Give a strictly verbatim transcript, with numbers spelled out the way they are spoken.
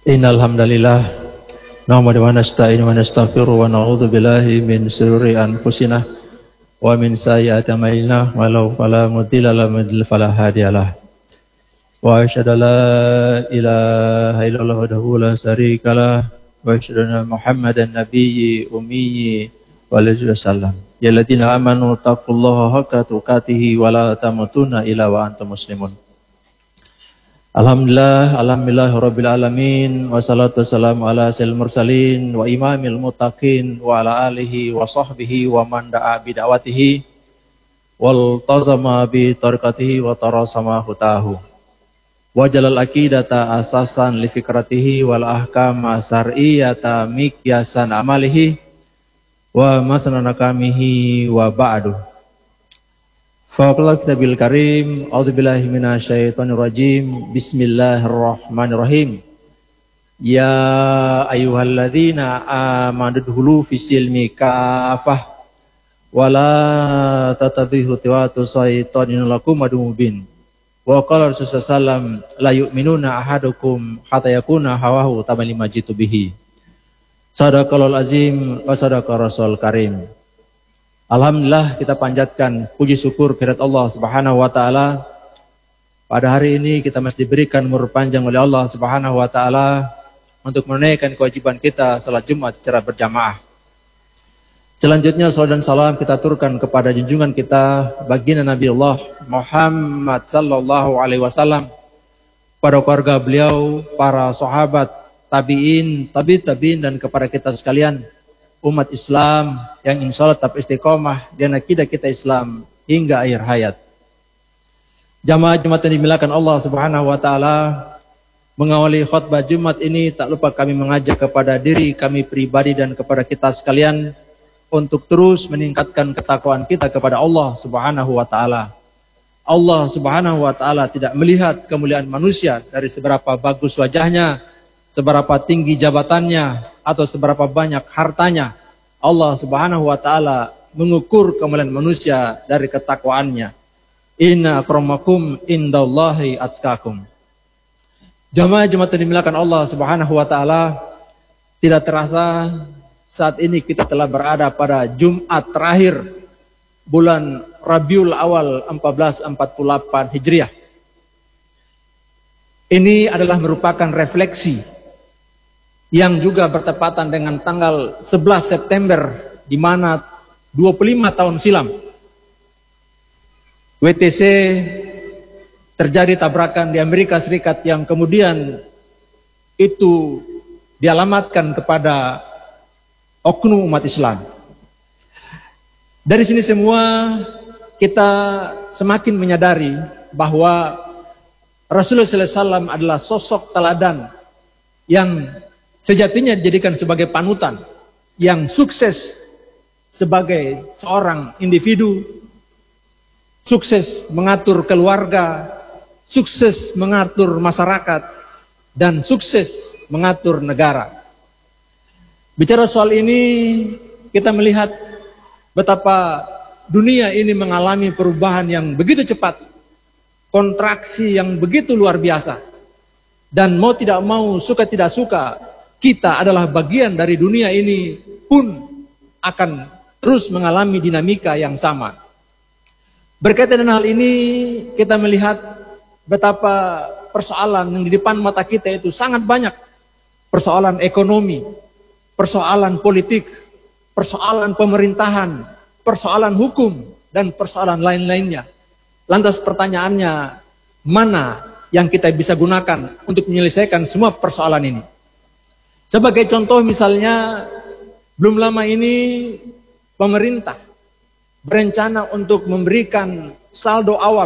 Innal hamdalillah nahmadu wa nasta'inu wa nastaghfiru wa na'udzu billahi min shururi anfusina wa min sayyiati a'malina walau fala mudilla lahu wa fala hadiyalah wa asyhadu an la ilaha illallah wahdahu la syarikalah wa asyhadu anna Muhammadan nabiyyi ummiyyi wa alihi wasallam ya alladziina amanu taqullaha haqqa tuqatih wa la tamutunna illa wa antum muslimun. Alhamdulillah, alhamdulillah rabbil alamin, wassalatu wassalamu ala sayyidil mursalin wa imamil muttaqin wa ala alihi wa sahbihi wa man da'a bida'watihi wal tazama bi tariqatihi wa tarasama hutahu wa jalal aqidata asasan li fikratihi wal ahkama sar'iyata mikyasan amalihi wa masananakamihi wa ba'du. Faqala kitabil karim, a'udzubillahi minasyaitonir rajim, bismillahirrahmanirrahim. Ya ayyuhalladzina amanu dkhulu fisilmi kafah wa la tatabihu tiwatu syaitonin lakum aduwwun mubin. Wa qala Rasulullah sallallahu alaihi wasallam la yu'minuna ahadukum hatta yakuna hawahu taban lima jitu bihi. Sadaqallahul azim wa sadaqa rasul karim. Alhamdulillah, kita panjatkan puji syukur kehadirat Allah Subhanahu wa taala. Pada hari ini kita masih diberikan umur panjang oleh Allah Subhanahu wa taala untuk menunaikan kewajiban kita salat Jumat secara berjamaah. Selanjutnya salat dan salam kita aturkan kepada junjungan kita baginda Nabi Allah Muhammad sallallahu alaihi wasallam, para keluarga beliau, para sahabat, tabi'in, tabi' tabi'in, dan kepada kita sekalian umat Islam yang insya Allah tetap istiqomah dan akidah kita Islam hingga akhir hayat. Jamaah Jumat yang dimuliakan Allah Subhanahu wa taala, mengawali khutbah Jumat ini tak lupa kami mengajak kepada diri kami pribadi dan kepada kita sekalian untuk terus meningkatkan ketakwaan kita kepada Allah Subhanahu wa taala. Allah Subhanahu wa taala tidak melihat kemuliaan manusia dari seberapa bagus wajahnya, seberapa tinggi jabatannya, atau seberapa banyak hartanya. Allah Subhanahu wa taala mengukur kemuliaan manusia dari ketakwaannya. Inna akramakum indallahi atqakum. Jamaah Jumat yang dimuliakan Allah Subhanahu wa taala, tidak terasa saat ini kita telah berada pada Jumat terakhir bulan Rabiul Awal seribu empat ratus empat puluh delapan Hijriah. Ini adalah merupakan refleksi yang juga bertepatan dengan tanggal sebelas September, di mana dua puluh lima tahun silam W T C terjadi tabrakan di Amerika Serikat yang kemudian itu dialamatkan kepada oknum umat Islam. Dari sini semua kita semakin menyadari bahwa Rasulullah sallallahu alaihi wasallam adalah sosok teladan yang sejatinya dijadikan sebagai panutan, yang sukses sebagai seorang individu, sukses mengatur keluarga, sukses mengatur masyarakat, dan sukses mengatur negara. Bicara soal ini, kita melihat betapa dunia ini mengalami perubahan yang begitu cepat, kontraksi yang begitu luar biasa, dan mau tidak mau, suka tidak suka, kita adalah bagian dari dunia ini pun akan terus mengalami dinamika yang sama. Berkaitan dengan hal ini, kita melihat betapa persoalan yang di depan mata kita itu sangat banyak. Persoalan ekonomi, persoalan politik, persoalan pemerintahan, persoalan hukum, dan persoalan lain-lainnya. Lantas pertanyaannya, mana yang kita bisa gunakan untuk menyelesaikan semua persoalan ini? Sebagai contoh misalnya, belum lama ini pemerintah berencana untuk memberikan saldo awal